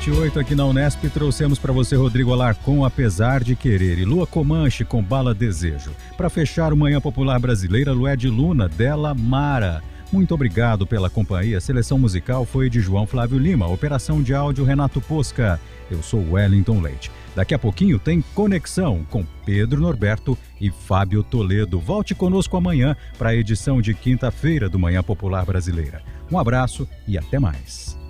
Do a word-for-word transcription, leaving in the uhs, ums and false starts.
vinte e oito aqui na Unesp, trouxemos para você Rodrigo Alarcon, Apesar de Querer, e Lua Comanche com Bala Desejo. Para fechar o Manhã Popular Brasileira, Lued Luna, Della Mara. Muito obrigado pela companhia. A seleção musical foi de João Flávio Lima, operação de áudio Renato Posca. Eu sou Wellington Leite. Daqui a pouquinho tem Conexão com Pedro Norberto e Fábio Toledo. Volte conosco amanhã para a edição de quinta-feira do Manhã Popular Brasileira. Um abraço e até mais.